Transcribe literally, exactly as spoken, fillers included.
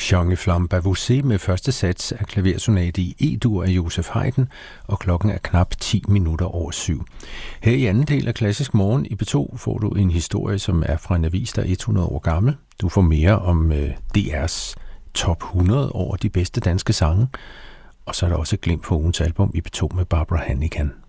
Chant et Flamme Bavousé med første sats af klaversonate i E-dur af Joseph Haydn, og klokken er knap ti minutter over syv. Her i anden del af Klassisk Morgen i P to får du en historie, som er fra en avis, der er hundrede år gammel. Du får mere om øh, D R's top hundrede over de bedste danske sange, og så er der også et glimt for ugens album i P to med Barbara Hannigan.